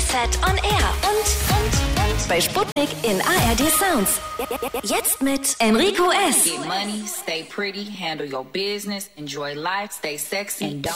Fett on Air und bei Sputnik in ARD Sounds. Jetzt mit Enrico S. Get money, stay pretty, handle your business, enjoy life, stay sexy, and don't